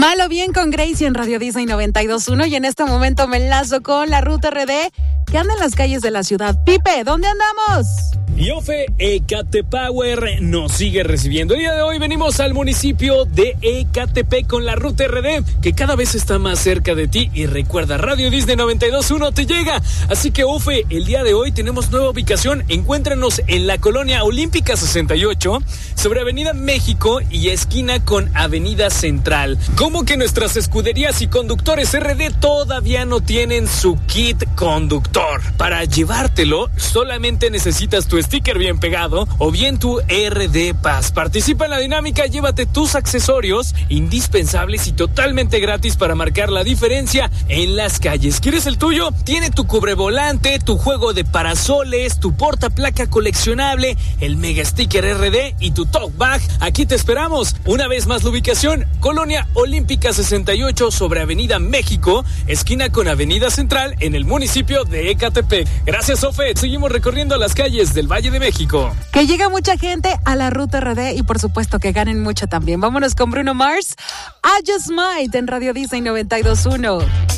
Mal o Bien con Gracie en Radio Disney 92.1 y en este momento me enlazo con la Ruta RD que anda en las calles de la ciudad. Pipe, ¿dónde andamos? Y Ofe, Ecatepower nos sigue recibiendo. El día de hoy venimos al municipio de Ecatepec con la Ruta RD, que cada vez está más cerca de ti. Y recuerda, Radio Disney 92.1 te llega. Así que, Ofe, el día de hoy tenemos nueva ubicación. Encuéntranos en la Colonia Olímpica 68, sobre Avenida México y esquina con Avenida Central. ¿Cómo que nuestras escuderías y conductores RD todavía no tienen su kit conductor? Para llevártelo, solamente necesitas tu sticker bien pegado o bien tu RD Pass. Participa en la dinámica, llévate tus accesorios indispensables y totalmente gratis para marcar la diferencia en las calles. ¿Quieres el tuyo? Tiene tu cubrevolante, tu juego de parasoles, tu portaplaca coleccionable, el mega sticker RD y tu talk bag. Aquí te esperamos. Una vez más la ubicación, Colonia Olímpica 68 sobre Avenida México, esquina con Avenida Central en el municipio de Ecatepec. Gracias, Ofe. Seguimos recorriendo las calles del Valle de México. Que llegue mucha gente a la Ruta RD y por supuesto que ganen mucho también. Vámonos con Bruno Mars. I Just Might en Radio Disney 92.1.